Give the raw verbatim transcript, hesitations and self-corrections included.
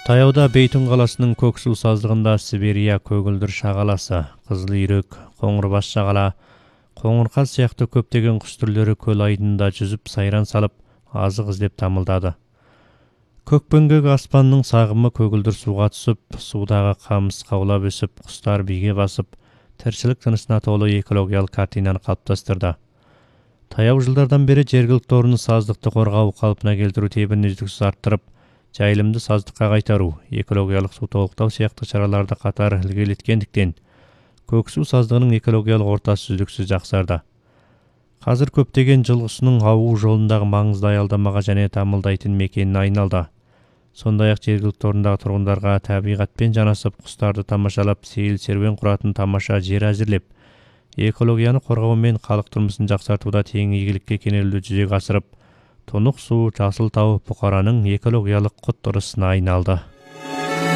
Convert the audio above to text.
Таяуда Бейтун қаласының Көксу саздығында Сибирия көгілдір шағаласы, қызыл үйрек, қоңырбас шағала, қоңырқаз сияқты көптеген құс түрлері көл айдында жүзіп сайран салып, азық іздеп тамылдады. Көкпеңгек аспанның сағымы көгілдір суға түсіп, судағы қамыс қаулап өсіп, құстар биге басып, тіршілік тынысына толы экологиялық картинаны қалыптастырды. Таяу жылдардан бері жергілікті орны саздықты қорғау, қалпына келтіру тебін үздіксіз арттырып, жайылымды саздыққа қайтару, экологиялық су толықтау сияқты шараларды қатар ілгерілеткендіктен, Көксу саздығының экологиялық ортасы үздіксіз жақсарды. Қазір көптеген жылқысының ауу жолындағы маңызды аялдамаға және тамылдайтын мекеніне айналды. Сондай-ақ жергілікті орындағы тұрғындарға табиғатпен жанасып, құстарды тамашалап, сейіл серуен құратын тамаша жер әзірлеп, экологияны қорғау мен халық тұрмысын жақсартуда тең игілікке кенелуді жүзеге асырып, Тұнық су Жасыл тау бұқараның экологиялық құт ырысына айналды.